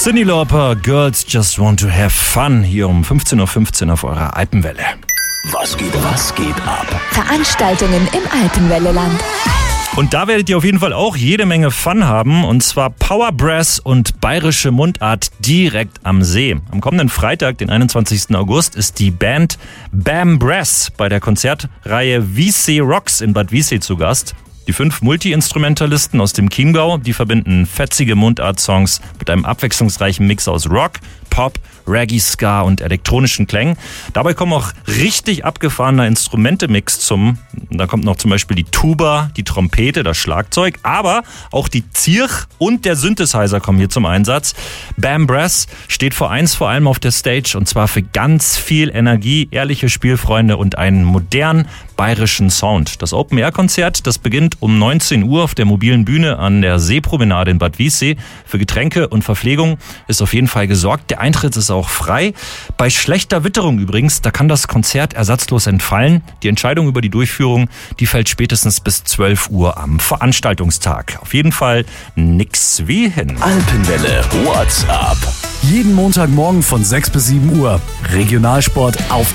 Cyndi Lauper, Girls Just Want to Have Fun, hier um 15.15 Uhr auf eurer Alpenwelle. Was geht ab? Veranstaltungen im Alpenwelleland. Und da werdet ihr auf jeden Fall auch jede Menge Fun haben, und zwar Power Brass und bayerische Mundart direkt am See. Am kommenden Freitag, den 21. August, ist die Band Bam Brass bei der Konzertreihe Wiessee Rocks in Bad Wiessee zu Gast. Die 5 Multi-Instrumentalisten aus dem Chiemgau, die verbinden fetzige Mundart-Songs mit einem abwechslungsreichen Mix aus Rock, Pop, Reggae, Ska und elektronischen Klängen. Dabei kommen auch richtig abgefahrener Instrumente-Mix zum. Da kommt noch zum Beispiel die Tuba, die Trompete, das Schlagzeug, aber auch die Zirch und der Synthesizer kommen hier zum Einsatz. Bam Brass steht vor allem auf der Stage, und zwar für ganz viel Energie, ehrliche Spielfreunde und einen modernen bayerischen Sound. Das Open-Air-Konzert, das beginnt um 19 Uhr auf der mobilen Bühne an der Seepromenade in Bad Wiessee. Für Getränke und Verpflegung ist auf jeden Fall gesorgt. Der Eintritt ist auch frei. Bei schlechter Witterung übrigens, da kann das Konzert ersatzlos entfallen. Die Entscheidung über die Durchführung, die fällt spätestens bis 12 Uhr am Veranstaltungstag. Auf jeden Fall nix wie hin. Alpenwelle, what's up? Jeden Montagmorgen von 6 bis 7 Uhr. Regionalsport auf